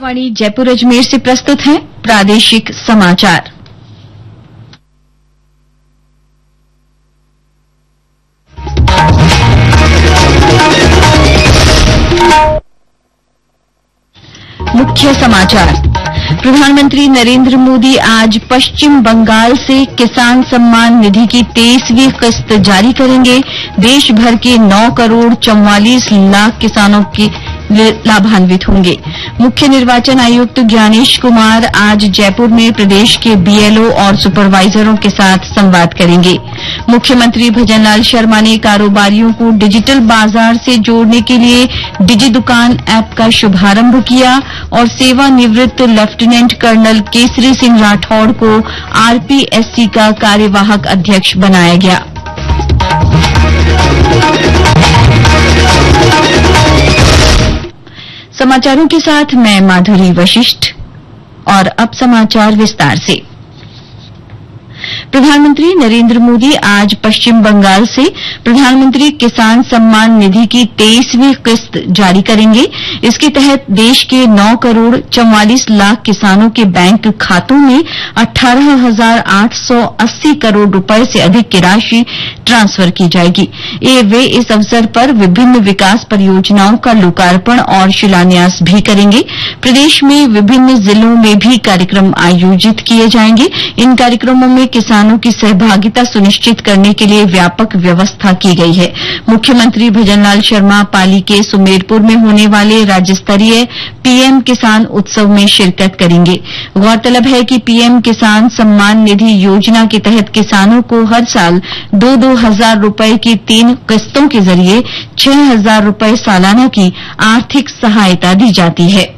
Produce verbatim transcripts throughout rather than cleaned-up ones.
आकाशवाणी जयपुर अजमेर से प्रस्तुत हैं प्रादेशिक समाचार। मुख्य समाचार। प्रधानमंत्री नरेंद्र मोदी आज पश्चिम बंगाल से किसान सम्मान निधि की तेईसवीं किस्त जारी करेंगे। देश भर के नौ करोड़ चौवालीस लाख किसानों के लाभान्वित होंगे। मुख्य निर्वाचन आयुक्त ज्ञानेश कुमार आज जयपुर में प्रदेश के बीएलओ और सुपरवाइजरों के साथ संवाद करेंगे। मुख्यमंत्री भजनलाल शर्मा ने कारोबारियों को डिजिटल बाजार से जोड़ने के लिए डिजी दुकान ऐप का शुभारंभ किया और सेवानिवृत्त लेफ्टिनेंट कर्नल केसरी सिंह राठौड़ को आरपीएससी का कार्यवाहक अध्यक्ष बनाया गया। समाचारों के साथ मैं माधुरी वशिष्ठ और अब समाचार विस्तार से। प्रधानमंत्री नरेंद्र मोदी आज पश्चिम बंगाल से प्रधानमंत्री किसान सम्मान निधि की तेईसवीं किस्त जारी करेंगे। इसके तहत देश के नौ करोड़ चौवालीस लाख किसानों के बैंक खातों में अठारह हजार आठ सौ अस्सी करोड़ रुपए से अधिक की राशि ट्रांसफर की जाएगी। ये वे इस अवसर पर विभिन्न विकास परियोजनाओं का लोकार्पण और शिलान्यास भी करेंगे। प्रदेश में विभिन्न जिलों में भी कार्यक्रम आयोजित किए जाएंगे। इन कार्यक्रमों में किसानों की सहभागिता सुनिश्चित करने के लिए व्यापक व्यवस्था की गई है। मुख्यमंत्री भजनलाल शर्मा पाली के सुमेरपुर में होने वाले राज्य स्तरीय पीएम किसान उत्सव में शिरकत करेंगे। गौरतलब है कि पीएम किसान सम्मान निधि योजना के तहत किसानों को हर साल दो दो हजार रुपए की तीन किस्तों के जरिए छह हजार रुपए सालाना की आर्थिक सहायता दी जाती है।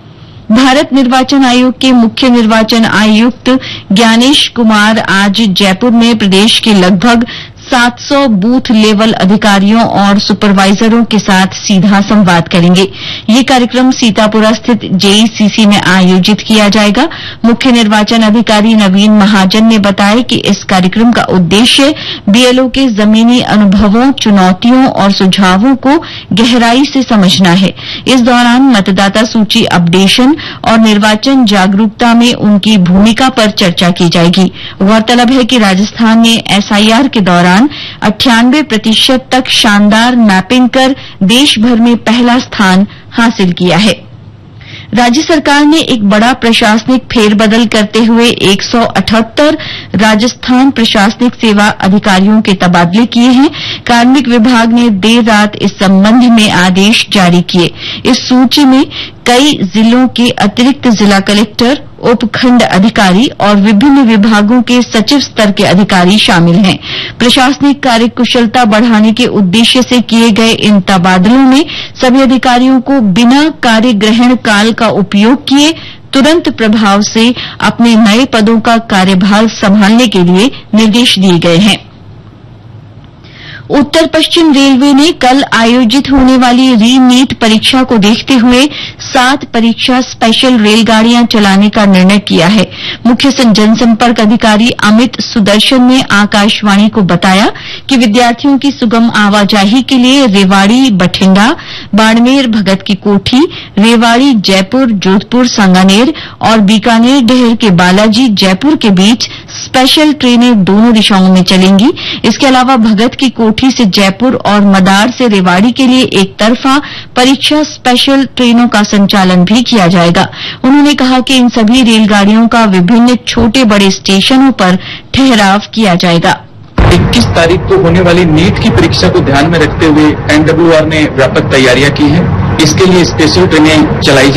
भारत निर्वाचन आयोग के मुख्य निर्वाचन आयुक्त ज्ञानेश कुमार आज जयपुर में प्रदेश के लगभग सात सौ बूथ लेवल अधिकारियों और सुपरवाइजरों के साथ सीधा संवाद करेंगे। ये कार्यक्रम सीतापुरा स्थित जेईसीसी में आयोजित किया जाएगा। मुख्य निर्वाचन अधिकारी नवीन महाजन ने बताया कि इस कार्यक्रम का उद्देश्य बीएलओ के जमीनी अनुभवों, चुनौतियों और सुझावों को गहराई से समझना है। इस दौरान मतदाता सूची अपडेशन और निर्वाचन जागरूकता में उनकी भूमिका पर चर्चा की जाएगी। गौरतलब है कि राजस्थान ने एसआईआर के दौरान अट्ठानवे प्रतिशत तक शानदार मैपिंग कर देश भर में पहला स्थान हासिल किया है। राज्य सरकार ने एक बड़ा प्रशासनिक फेरबदल करते हुए एक सौ अठहत्तर राजस्थान प्रशासनिक सेवा अधिकारियों के तबादले किए हैं। कार्मिक विभाग ने देर रात इस संबंध में आदेश जारी किए। इस सूची में कई जिलों के अतिरिक्त जिला कलेक्टर, उपखंड अधिकारी और विभिन्न विभागों के सचिव स्तर के अधिकारी शामिल हैं। प्रशासनिक कार्यकुशलता बढ़ाने के उद्देश्य से किए गए इन तबादलों में सभी अधिकारियों को बिना कार्य ग्रहण काल का उपयोग किए तुरंत प्रभाव से अपने नए पदों का कार्यभार संभालने के लिए निर्देश दिए गए हैं। उत्तर पश्चिम रेलवे ने कल आयोजित होने वाली री नीट परीक्षा को देखते हुए सात परीक्षा स्पेशल रेलगाड़ियां चलाने का निर्णय किया है। मुख्य जनसंपर्क अधिकारी अमित सुदर्शन ने आकाशवाणी को बताया कि विद्यार्थियों की सुगम आवाजाही के लिए रेवाड़ी बठिंडा, बाड़मेर भगत की कोठी, रेवाड़ी जयपुर जोधपुर सांगानेर और बीकानेर डहर के बालाजी जयपुर के बीच स्पेशल ट्रेनें दोनों दिशाओं में चलेंगी। इसके अलावा भगत की कोठी से जयपुर और मदार से रेवाड़ी के लिए एक तरफा परीक्षा स्पेशल ट्रेनों का संचालन भी किया जाएगा। उन्होंने कहा कि इन सभी रेलगाड़ियों का विभिन्न छोटे बड़े स्टेशनों पर ठहराव किया जाएगा। इक्कीस तारीख को होने वाली नीट की परीक्षा को ध्यान में रखते हुए एनडब्ल्यूआर ने व्यापक तैयारियां की हैं। इसके लिए स्पेशल ट्रेनें चलाई